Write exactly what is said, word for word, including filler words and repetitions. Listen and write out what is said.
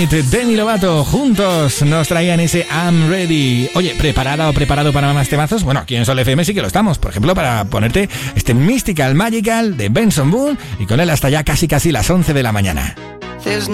Demi Lovato juntos nos traían ese I'm Ready. Oye, ¿preparada o preparado para más temazos? Bueno, aquí en Sol F M sí que lo estamos. Por ejemplo, para ponerte este Mystical Magical de Benson Boone y con él hasta ya casi casi las once de la mañana.